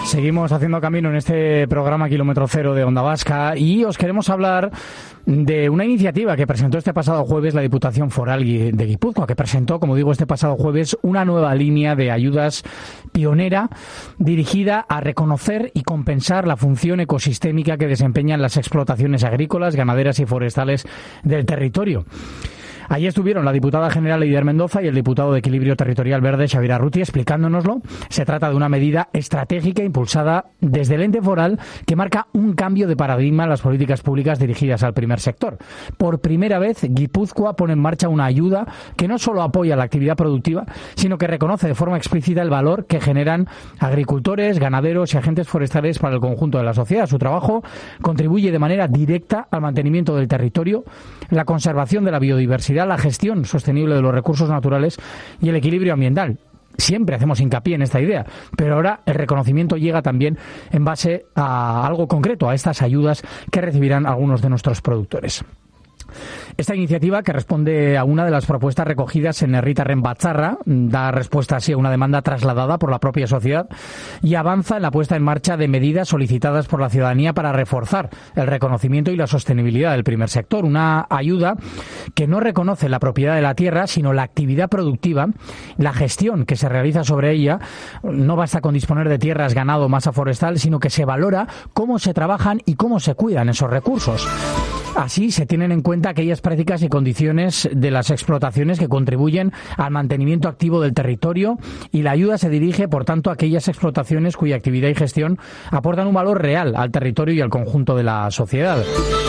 Seguimos haciendo camino en este programa Kilómetro Cero de Onda Vasca y os queremos hablar de una iniciativa que presentó este pasado jueves la Diputación Foral de Guipúzcoa, que presentó, como digo, este pasado jueves una nueva línea de ayudas pionera dirigida a reconocer y compensar la función ecosistémica que desempeñan las explotaciones agrícolas, ganaderas y forestales del territorio. Allí estuvieron la diputada general Eider Mendoza y el diputado de Equilibrio Territorial Verde, Xabier Arruti, explicándonoslo. Se trata de una medida estratégica impulsada desde el ente foral que marca un cambio de paradigma en las políticas públicas dirigidas al primer sector. Por primera vez, Guipúzcoa pone en marcha una ayuda que no solo apoya la actividad productiva, sino que reconoce de forma explícita el valor que generan agricultores, ganaderos y agentes forestales para el conjunto de la sociedad. Su trabajo contribuye de manera directa al mantenimiento del territorio, la conservación de la biodiversidad, la gestión sostenible de los recursos naturales y el equilibrio ambiental. Siempre hacemos hincapié en esta idea, pero ahora el reconocimiento llega también en base a algo concreto, a estas ayudas que recibirán algunos de nuestros productores. Esta iniciativa, que responde a una de las propuestas recogidas en Herritarren Batzarra, da respuesta así a una demanda trasladada por la propia sociedad y avanza en la puesta en marcha de medidas solicitadas por la ciudadanía para reforzar el reconocimiento y la sostenibilidad del primer sector. Una ayuda que no reconoce la propiedad de la tierra, sino la actividad productiva, la gestión que se realiza sobre ella. No basta con disponer de tierras, ganado, masa forestal, sino que se valora cómo se trabajan y cómo se cuidan esos recursos. Así se tienen en cuenta aquellas prácticas y condiciones de las explotaciones que contribuyen al mantenimiento activo del territorio y la ayuda se dirige, por tanto, a aquellas explotaciones cuya actividad y gestión aportan un valor real al territorio y al conjunto de la sociedad.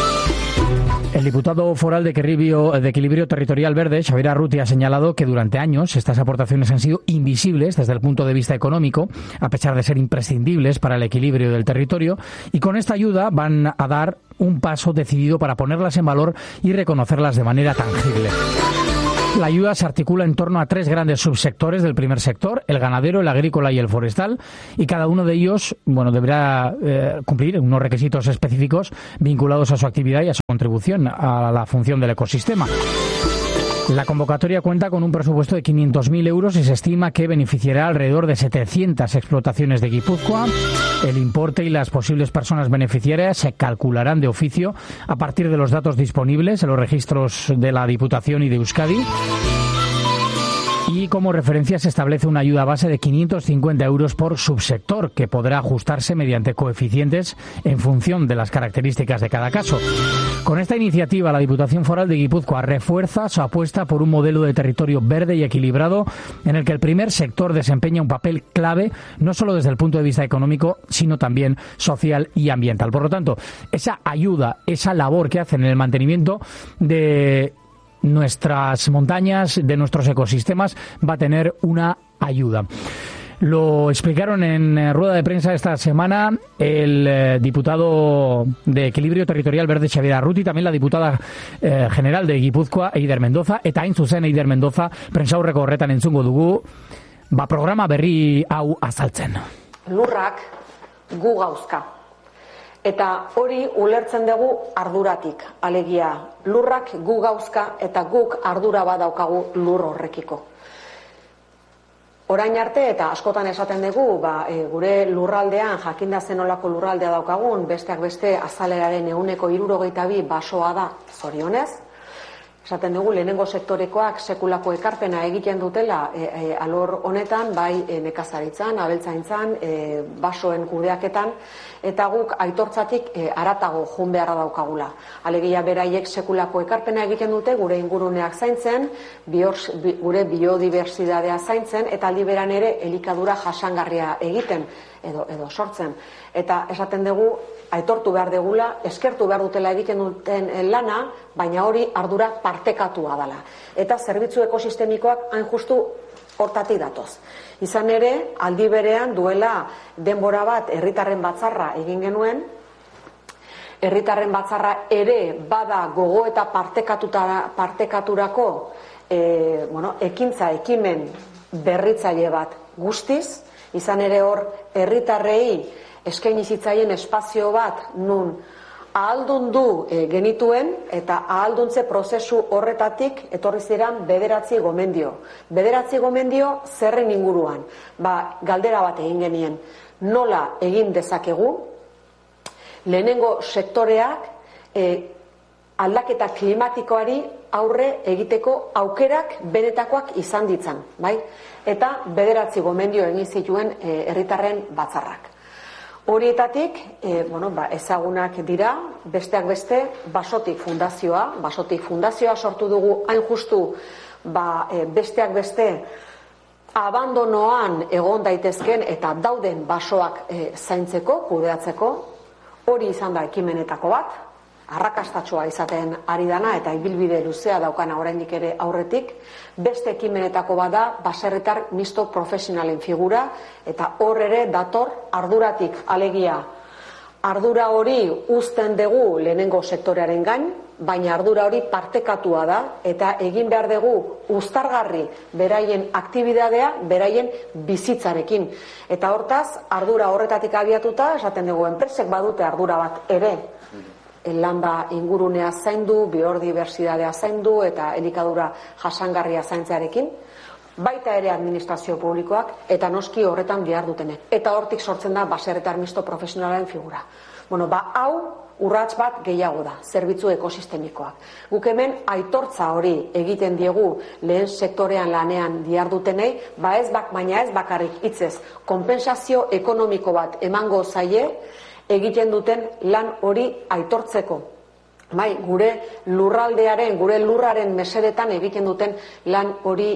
El diputado foral de Equilibrio Territorial Verde, Xabier Arruti, ha señalado que durante años estas aportaciones han sido invisibles desde el punto de vista económico, a pesar de ser imprescindibles para el equilibrio del territorio, y con esta ayuda van a dar un paso decidido para ponerlas en valor y reconocerlas de manera tangible. La ayuda se articula en torno a 3 grandes subsectores del primer sector, el ganadero, el agrícola y el forestal, y cada uno de ellos, deberá cumplir unos requisitos específicos vinculados a su actividad y a su contribución a la función del ecosistema. La convocatoria cuenta con un presupuesto de 500.000 euros y se estima que beneficiará alrededor de 700 explotaciones de Guipúzcoa. El importe y las posibles personas beneficiarias se calcularán de oficio a partir de los datos disponibles en los registros de la Diputación y de Euskadi. Y como referencia se establece una ayuda base de 550 euros por subsector, que podrá ajustarse mediante coeficientes en función de las características de cada caso. Con esta iniciativa, la Diputación Foral de Guipúzcoa refuerza su apuesta por un modelo de territorio verde y equilibrado en el que el primer sector desempeña un papel clave, no solo desde el punto de vista económico, sino también social y ambiental. Por lo tanto, esa ayuda, esa labor que hacen en el mantenimiento de nuestras montañas, de nuestros ecosistemas, va a tener una ayuda. Lo explicaron en rueda de prensa esta semana el diputado de Equilibrio Territorial Verde, Xabier Arruti, también la diputada general de Guipúzcoa, Eider Mendoza, eta hain zuzen Eider Mendoza, prentsaurreko horretan entzungo dugu, programa berri hau azaltzen. Lurrak gu gauzka. Eta hori ulertzen dugu arduratik, alegia lurrak gu gauzka eta guk ardura badaukagu lur horrekiko. Orain arte eta askotan esaten dugu, gure lurraldean jakinda zenolako lurraldea daukagun, besteak beste azaleraren 162 basoa da, zorionez. Esaten dugu lehenengo sektorekoak sekulako ekarpena egiten dutela alor honetan, bai nekazaritzan, abeltzaintzan, basoen kudeaketan, eta guk aitortzatik haratago joan beharra daukagula. Alegia beraiek sekulako ekarpena egiten dute gure inguruneak zaintzen, gure biodibertsitatea zaintzen, eta aldi beran ere elikadura jasangarria egiten edo sortzen. Eta esaten dugu aitortu behar degula, eskertu behar dutela egiten duten lana, baina hori ardura partekatua dela. Eta zerbitzu ekosistemikoak hain justu hortatik datoz. Izan ere, aldi berean duela denbora bat Herritarren Batzarra egin genuen, Herritarren Batzarra ere bada gogo eta partekaturako ekimen berritzaile bat guztiz, izan ere hor herritarrei eskaini zitzaien espazio bat nun ahaldundu genituen eta ahalduntze prozesu horretatik etorri ziren 9 gomendio. 9 gomendio zerren inguruan? Galdera bat egin genien. Nola egin dezakegu? Lehenengo sektoreak aldaketa klimatikoari aurre egiteko aukerak benetakoak izan ditzan, bai? Eta 9 gomendio egin zituen herritarren batzarrak. Horietatik, ezagunak dira, besteak beste, Basotik fundazioa sortu dugu hain justu, besteak beste, abandonoan egon daitezken eta dauden basoak zaintzeko, kudeatzeko, hori izan da ekimenetako bat, arrakastatsua izaten ari dana eta ibilbide luzea daukana oraindik ere aurretik. Beste ekimenetako bada baserritar misto profesionalen figura eta hor ere dator arduratik, alegia ardura hori uzten dugu lehenengo sektorearen gain, baina ardura hori partekatua da eta egin behar dugu uztargarri beraien aktibitatea, beraien bizitzarekin. Eta hortaz, ardura horretatik abiatuta, esaten dugu, enpresek badute ardura bat ere, landa ingurunea zaindu, biodibertsitatea zaindu eta elikadura jasangarria zaintzearekin, baita ere administrazio publikoak eta noski horretan behar dutenek. Eta hortik sortzen da baserritar misto profesionalen figura. Hau urrats bat gehiago da, zerbitzu ekosistemikoak. Guk hemen aitortza hori egiten diegu lehen sektorean lanean dihardutenei, baina ez bakarrik hitzez, konpentsazio ekonomiko bat emango zaie egiten duten lan hori aitortzeko. Gure lurraldearen, gure lurraren mesedetan egiten duten lan hori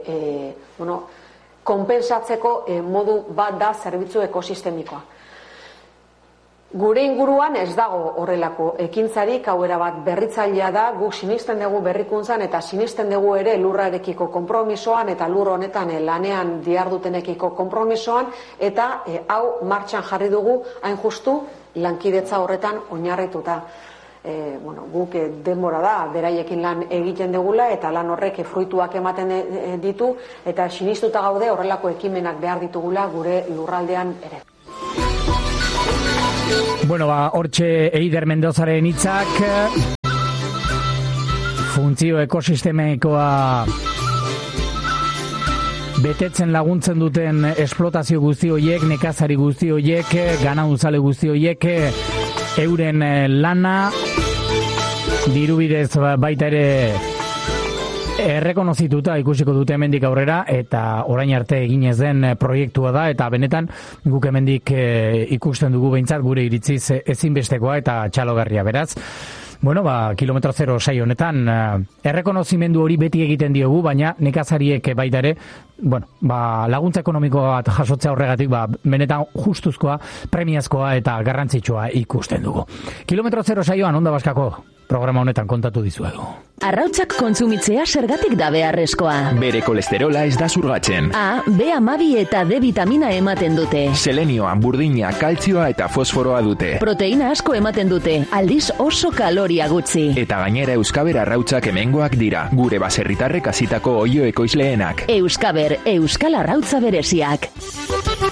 konpensatzeko modu bat da zerbitzu ekosistemikoa. Gure inguruan ez dago horrelako ekintzarik, hau erabat berritzailea da, guk sinisten dugu berrikuntzan eta sinisten dugu ere lurrarekiko konpromisoan eta lur honetan lanean dihardutenekiko konpromisoan eta hau martxan jarri dugu hain justu lankidetza horretan oinarrituta. Guk denbora da, beraiekin lan egiten dugula eta lan horrek fruituak ematen ditu eta sinistuta gaude horrelako ekimenak behar ditugula gure lurraldean ere. Hortxe Eider Mendozaren hitzak, funtzio ekosistemikoa betetzen laguntzen duten esplotazio guzti horiek, nekazari guzti horiek, ganauzale guzti horiek, euren lana dirubidez baita ere errekonozituta ikusiko dute hemendik aurrera eta orain arte eginez den proiektua da eta benetan guk hemendik ikusten dugu behintzat gure iritziz ezinbestekoa eta txalogarria beraz. Kilometro zero saio honetan errekonozimendu hori beti egiten diogu, baina nekazariek baita ere laguntza ekonomikoa bat jasotzea horregatik benetan justuzkoa, premiazkoa eta garrantzitsua ikusten dugu. Kilometro zero saioan Onda Baskako programa honetan kontatu dizuegu. Arrautzak kontsumitzea zergatik da beharrezkoa. Bere kolesterola ez da zurgatzen. A, B12 eta D vitamina ematen dute. Selenioa, burdina, kaltzioa eta fosforoa dute. Proteina asko ematen dute, aldiz oso kaloria gutxi. Eta gainera Euskaber arrautzak hemengoak dira, gure baserritarrek hasitako oio ekoizleenak. Euskaber, Euskal Arrautza bereziak.